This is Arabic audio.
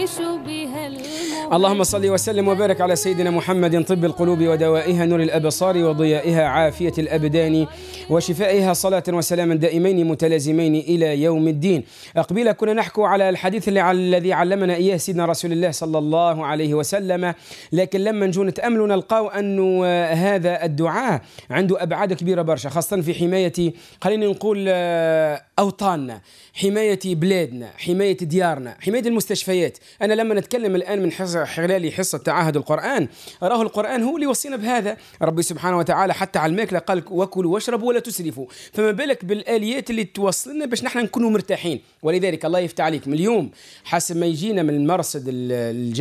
اللهم صل وسلم وبارك على سيدنا محمد طب القلوب ودوائها، نور الأبصار وضيائها، عافية الأبدان وشفائها، صلاة وسلاما دائمين متلازمين إلى يوم الدين. قبيلة كنا نحكو على الحديث الذي علمنا إياه سيدنا رسول الله صلى الله عليه وسلم، لكن لما نجو نتأملوا نلقاو أنه هذا الدعاء عنده أبعاد كبيرة برشا، خاصة في حماية، خلينا نقول، أوطاننا، حماية بلادنا، حماية ديارنا، حماية المستشفيات. أنا لما نتكلم الآن من خلال حصة تعاهد القرآن، راه القرآن هو اللي يوصينا بهذا. ربي سبحانه وتعالى حتى على الماكلة قال وكلوا واشربوا ولا تسرفوا، فما بالك بالآليات اللي توصلنا باش نحن نكونوا مرتاحين. ولذلك الله يفتح عليك من اليوم حسب ما يجينا من المرصد